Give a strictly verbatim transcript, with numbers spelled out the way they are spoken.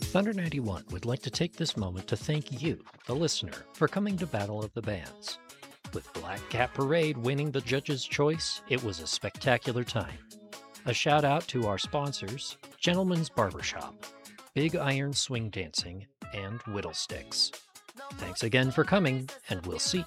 Thunder ninety-one would like to take this moment to thank you, the listener, for coming to Battle of the Bands. With Black Cat Parade winning the judge's choice, it was a spectacular time. A shout out to our sponsors, Gentleman's Barbershop, Big Iron Swing Dancing, and Whittlesticks. Thanks again for coming, and we'll see